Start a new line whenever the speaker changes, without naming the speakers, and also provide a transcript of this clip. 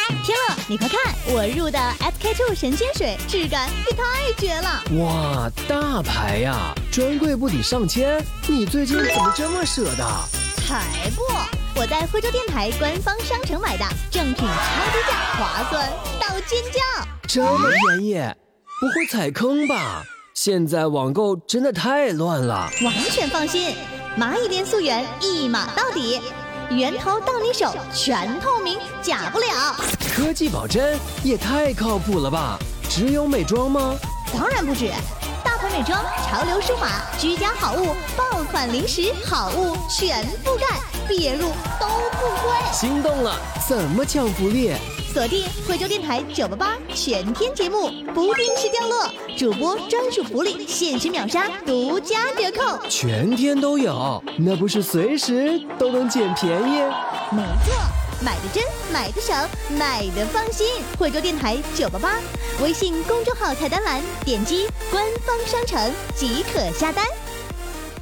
天乐，你快看，我入的 SK-II 神仙水，质感也太绝了！
哇，大牌呀，专柜不抵上千，你最近怎么这么舍得？
才不！我在惠州电台官方商城买的，正品超低价，划算到尖叫！
这么便宜，不会踩坑吧？现在网购真的太乱了。
完全放心，蚂蚁链溯源一码到底，源头到你手，全透明，假不了。
科技保真也太靠谱了吧？只有美妆吗？
当然不止，大牌美妆、潮流数码、居家好物、爆款零食好物全覆盖，别入都不贵。
心动了，怎么抢福利？
锁定惠州电台988全天节目，不定时掉落，主播专属福利，限时秒杀，独家折扣，
全天都有，那不是随时都能捡便宜？
没错，买的真，买的省，买的放心。惠州电台988，微信公众号菜单栏点击官方商城即可下单。